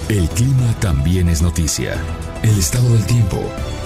El clima también es noticia. El estado del tiempo.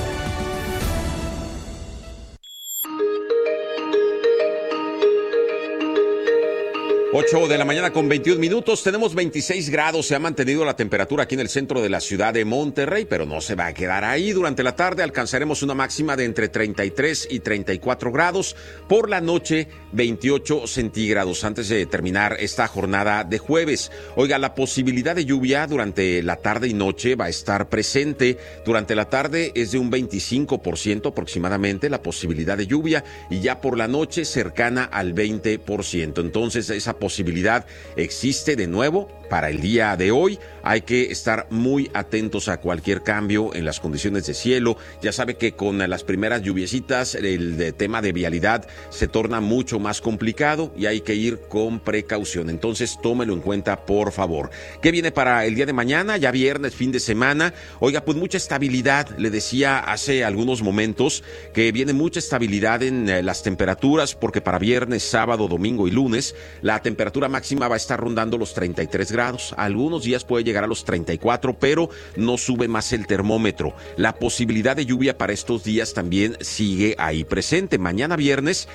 8 de la mañana con 21 minutos, tenemos 26 grados, se ha mantenido la temperatura aquí en el centro de la ciudad de Monterrey, pero no se va a quedar ahí. Durante la tarde alcanzaremos una máxima de entre 33 y 34 grados, por la noche 28 centígrados antes de terminar esta jornada de jueves. Oiga, la posibilidad de lluvia durante la tarde y noche va a estar presente. Durante la tarde es de un 25% aproximadamente la posibilidad de lluvia y ya por la noche cercana al 20%. Entonces esa posibilidad existe de nuevo para el día de hoy. Hay que estar muy atentos a cualquier cambio en las condiciones de cielo. Ya sabe que con las primeras lluviecitas el tema de vialidad se torna mucho más complicado y hay que ir con precaución. Entonces tómelo en cuenta, por favor. ¿Qué viene para el día de mañana? Ya viernes, fin de semana. Oiga, pues mucha estabilidad. Le decía hace algunos momentos que viene mucha estabilidad en las temperaturas, porque para viernes, sábado, domingo y lunes la temperatura máxima va a estar rondando los 33 grados. Algunos días puede llegar a los 34, pero no sube más el termómetro. La posibilidad de lluvia para estos días también sigue ahí presente. Mañana viernes,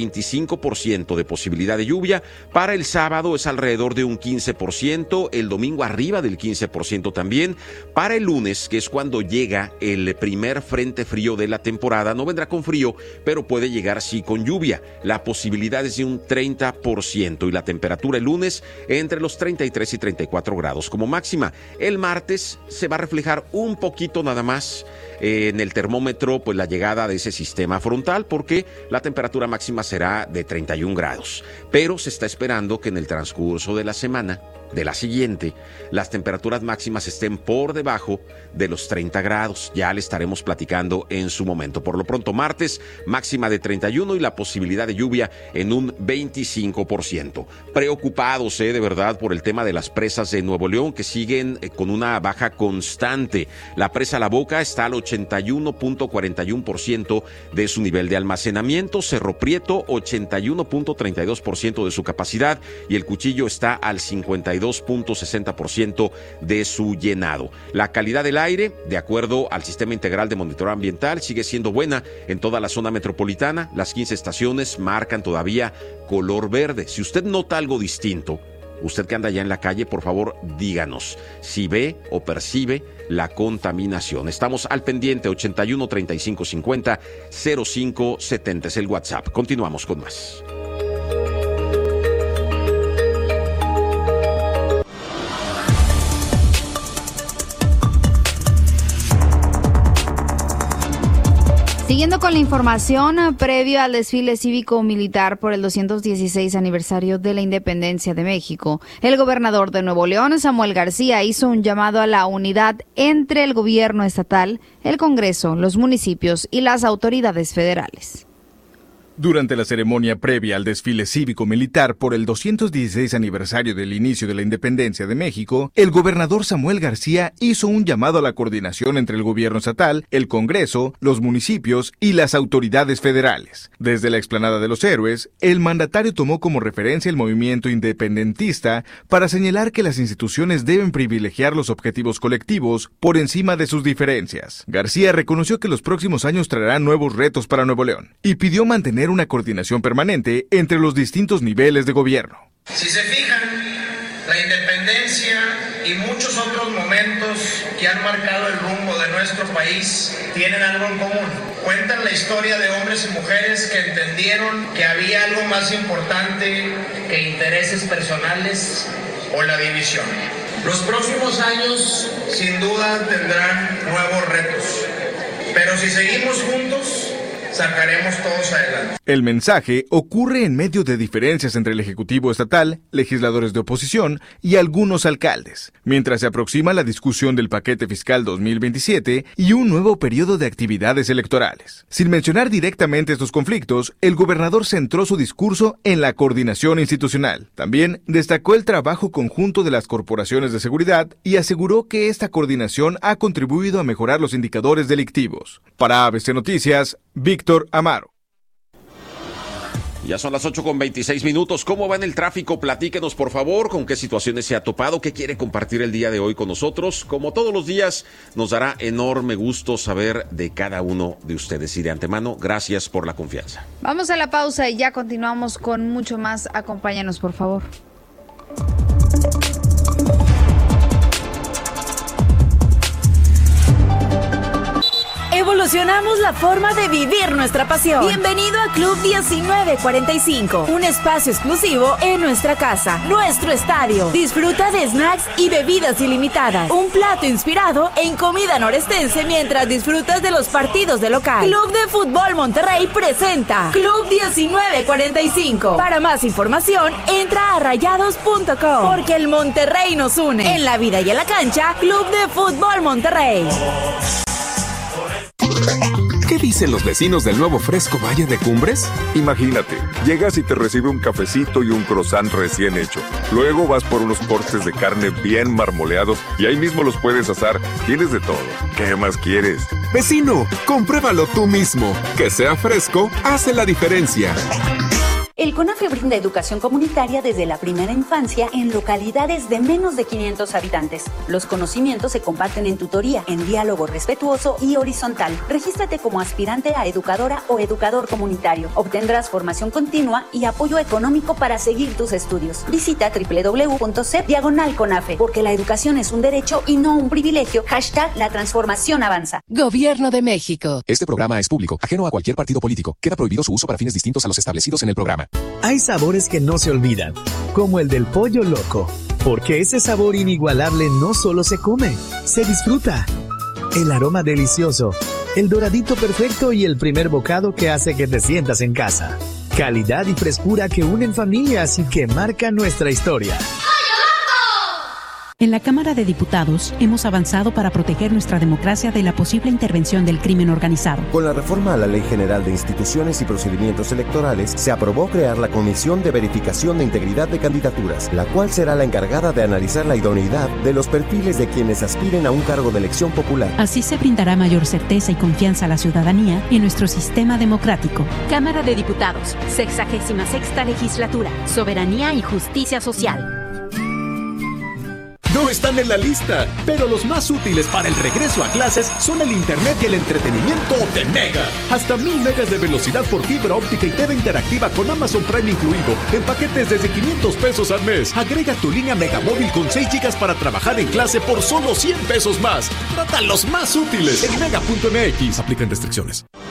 25% de posibilidad de lluvia. Para el sábado es alrededor de un 15%. El domingo arriba del 15% también. Para el lunes, que es cuando llega el primer frente frío de la temporada, no vendrá con frío, pero puede llegar sí con lluvia. La posibilidad es de un 30% y la temperatura el lunes entre los 33 y 34 grados como máxima. El martes se va a reflejar un poquito nada más en el termómetro, pues la llegada de ese sistema frontal, porque la temperatura máxima será de 31 grados. Pero se está esperando que en el transcurso de la semana, de la siguiente, las temperaturas máximas estén por debajo de los 30 grados. Ya le estaremos platicando en su momento. Por lo pronto, martes, máxima de 31 y la posibilidad de lluvia en un 25%. Preocupados, de verdad, por el tema de las presas de Nuevo León, que siguen con una baja constante. La presa La Boca está al 81.41% de su nivel de almacenamiento. Cerro Prieto, 81.32% de su capacidad. Y el Cuchillo está al 52.60% de su llenado. La calidad del aire, de acuerdo al Sistema Integral de Monitoreo Ambiental, sigue siendo buena en toda la zona metropolitana. Las 15 estaciones marcan todavía color verde. Si usted nota algo distinto, usted que anda allá en la calle, por favor, díganos si ve o percibe la contaminación. Estamos al pendiente, 81 35 50 05 70 es el WhatsApp. Continuamos con más. Siguiendo con la información, previo al desfile cívico-militar por el 216 aniversario de la Independencia de México, el gobernador de Nuevo León, Samuel García, hizo un llamado a la unidad entre el gobierno estatal, el Congreso, los municipios y las autoridades federales. Durante la ceremonia previa al desfile cívico-militar por el 216 aniversario del inicio de la Independencia de México, el gobernador Samuel García hizo un llamado a la coordinación entre el gobierno estatal, el Congreso, los municipios y las autoridades federales. Desde la explanada de los Héroes, el mandatario tomó como referencia el movimiento independentista para señalar que las instituciones deben privilegiar los objetivos colectivos por encima de sus diferencias. García reconoció que los próximos años traerán nuevos retos para Nuevo León y pidió mantener una coordinación permanente entre los distintos niveles de gobierno. Si se fijan, la independencia y muchos otros momentos que han marcado el rumbo de nuestro país tienen algo en común. Cuentan la historia de hombres y mujeres que entendieron que había algo más importante que intereses personales o la división. Los próximos años, sin duda, tendrán nuevos retos, pero si seguimos juntos, sacaremos todos adelante. El mensaje ocurre en medio de diferencias entre el Ejecutivo Estatal, legisladores de oposición y algunos alcaldes, mientras se aproxima la discusión del paquete fiscal 2027 y un nuevo periodo de actividades electorales. Sin mencionar directamente estos conflictos, el gobernador centró su discurso en la coordinación institucional. También destacó el trabajo conjunto de las corporaciones de seguridad y aseguró que esta coordinación ha contribuido a mejorar los indicadores delictivos. Para ABC Noticias, Víctor Amaro. Ya son las 8:26. ¿Cómo va en el tráfico? Platíquenos, por favor, con qué situaciones se ha topado, qué quiere compartir el día de hoy con nosotros. Como todos los días, nos dará enorme gusto saber de cada uno de ustedes. Y de antemano, gracias por la confianza. Vamos a la pausa y ya continuamos con mucho más. Acompáñanos, por favor. Evolucionamos la forma de vivir nuestra pasión. Bienvenido a Club 1945, un espacio exclusivo en nuestra casa, nuestro estadio. Disfruta de snacks y bebidas ilimitadas, un plato inspirado en comida norestense mientras disfrutas de los partidos de local. Club de Fútbol Monterrey presenta Club 1945. Para más información, entra a rayados.com, porque el Monterrey nos une. En la vida y en la cancha, Club de Fútbol Monterrey. ¿Qué dicen los vecinos del nuevo Fresco Valle de Cumbres? Imagínate, llegas y te recibe un cafecito y un croissant recién hecho. Luego vas por unos cortes de carne bien marmoleados y ahí mismo los puedes asar. Tienes de todo. ¿Qué más quieres? Vecino, compruébalo tú mismo. Que sea fresco hace la diferencia. El CONAFE brinda educación comunitaria desde la primera infancia en localidades de menos de 500 habitantes. Los conocimientos se comparten en tutoría, en diálogo respetuoso y horizontal. Regístrate como aspirante a educadora o educador comunitario. Obtendrás formación continua y apoyo económico para seguir tus estudios. Visita www.cep/CONAFE, porque la educación es un derecho y no un privilegio. #La transformación avanza. Gobierno de México. Este programa es público, ajeno a cualquier partido político. Queda prohibido su uso para fines distintos a los establecidos en el programa. Hay sabores que no se olvidan, como el del pollo loco, porque ese sabor inigualable no solo se come, se disfruta. El aroma delicioso, el doradito perfecto y el primer bocado que hace que te sientas en casa. Calidad y frescura que unen familias y que marcan nuestra historia. En la Cámara de Diputados hemos avanzado para proteger nuestra democracia de la posible intervención del crimen organizado. Con la reforma a la Ley General de Instituciones y Procedimientos Electorales, se aprobó crear la Comisión de Verificación de Integridad de Candidaturas, la cual será la encargada de analizar la idoneidad de los perfiles de quienes aspiren a un cargo de elección popular. Así se brindará mayor certeza y confianza a la ciudadanía en nuestro sistema democrático. Cámara de Diputados, 66ª Legislatura, Soberanía y Justicia Social. No están en la lista, pero los más útiles para el regreso a clases son el internet y el entretenimiento de Mega. Hasta 1000 megas de velocidad por fibra óptica y TV interactiva con Amazon Prime incluido, en paquetes desde 500 pesos al mes. Agrega tu línea Megamóvil con 6 gigas para trabajar en clase por solo 100 pesos más. Trata los más útiles en mega.mx. Aplican restricciones.